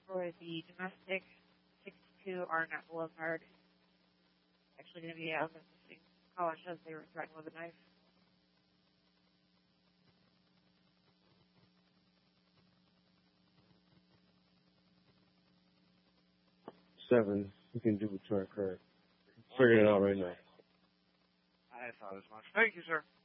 for the domestic 62 Arnett Boulevard. Actually going to be out of the college as they were threatened with a knife. 7, you can do return current. Figuring it out right now. I thought as much. Thank you, sir.